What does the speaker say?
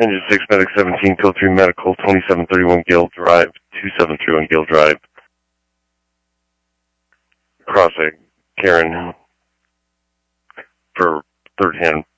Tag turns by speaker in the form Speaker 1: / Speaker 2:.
Speaker 1: Engine 6, Medic 17, Code 3 Medical, 2731 Gale Drive, 2731 Gale Drive. Cross a Karen for third hand